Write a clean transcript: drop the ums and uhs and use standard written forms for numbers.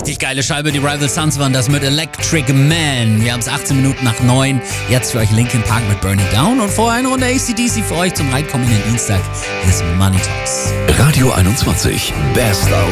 Richtig geile Scheibe, die Rival Sons waren das mit Electric Man. Wir haben es 18 Minuten nach 9. Jetzt für euch Linkin Park mit Burn It Down und vorher eine Runde AC/DC für euch zum reinkommenden Dienstag. Hier ist Money Talks. Radio 21, Best of